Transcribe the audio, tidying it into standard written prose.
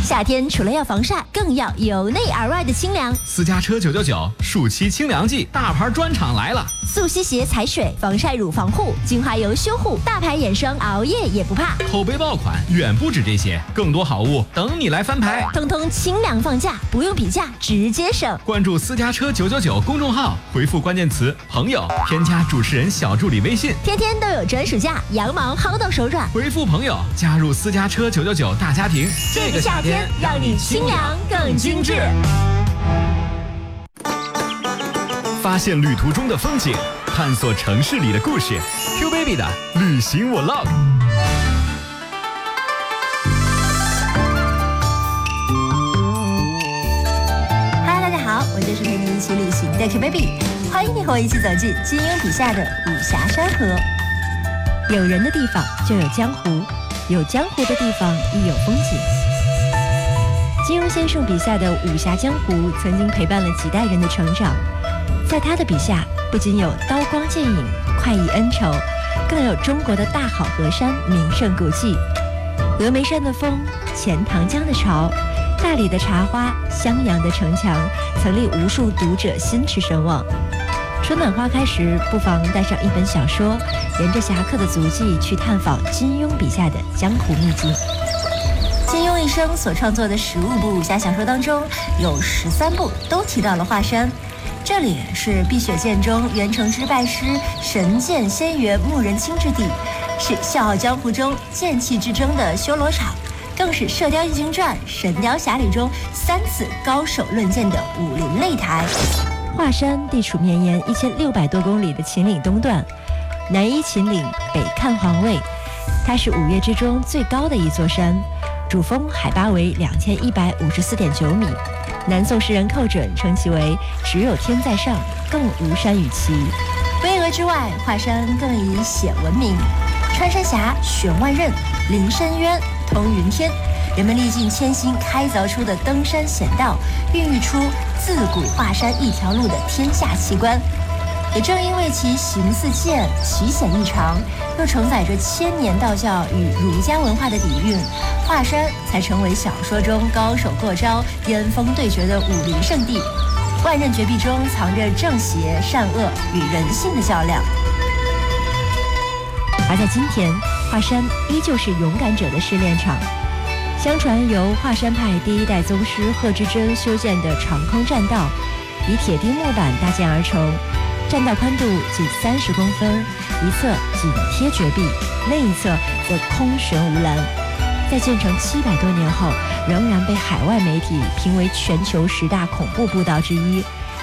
夏天除了要防晒，更要由内而外的清凉。 私家车999暑期清凉季，大牌专场来了！ 速吸鞋踩水，防晒乳防护，精华油修护，大牌眼霜熬夜也不怕。 口碑爆款远不止这些，更多好物等你来翻牌。 通通清凉放价，不用比价，直接省。 关注私家车999公众号，回复关键词朋友，添加主持人小助理微信， 天天都有专属价，羊毛薅到手软。 回复朋友加入私家车999大家庭， 这个夏天让你清凉更精致。 发现旅途中的风景，探索城市里的故事。Q Baby 的旅行Vlog。 嗨，大家好，我就是陪你一起旅行的 Q Baby， 欢迎你和我一起走进金庸笔下的武侠山河。有人的地方就有江湖，有江湖的地方亦有风景。金庸先生笔下的武侠江湖曾经陪伴了几代人的成长，在他的笔下不仅有刀光剑影、快意恩仇，更有中国的大好河山、名胜古迹，峨眉山的峰、钱塘江的潮、大理的茶花、襄阳的城墙，曾令无数读者心驰神往。春暖花开时，不妨带上一本小说，沿着侠客的足迹去探访金庸笔下的江湖秘境。金庸一生所创作的15部武侠小说当中，有13部都提到了华山。这里是碧血剑中袁承之拜师神剑仙缘穆人清之地，是笑傲江湖中剑气之争的修罗场，更是射雕英雄传、神雕侠侣中3次高手论剑的武林擂台。华山地处绵延1600多公里的秦岭东段，南依秦岭，北看皇位，它是5岳之中最高的一座山，主峰海拔为2154.9米，南宋诗人寇准称其为只有天在上，更无山与其。巍峨之外，华山更以险闻名，穿山峡、悬万仞、临深渊、通云天，人们历尽千辛开凿出的登山险道，孕育出自古华山一条路的天下奇观。也正因为其形似剑，奇险异常，又承载着1000年道教与儒家文化的底蕴，华山才成为小说中高手过招、巅峰对决的武林圣地。万仞绝壁中藏着正邪、善恶与人性的较量。而在今天，华山依旧是勇敢者的试炼场。相传由华山派第1代宗师贺知真修建的长空栈道，以铁钉木板搭建而成。栈道宽度仅30公分，一侧紧贴绝壁，另一侧则空悬无栏。在建成700多年后，仍然被海外媒体评为全球10大恐怖步道之一。